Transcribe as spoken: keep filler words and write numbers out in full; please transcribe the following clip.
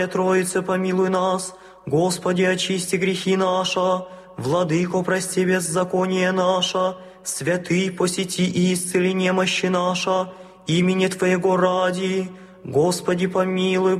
Троице, помилуй нас. Господи, очисти грехи наши. Владыко, прости беззаконие наше. Святый, посети и исцели немощи наша. Имени Твоего ради. Господи, помилуй.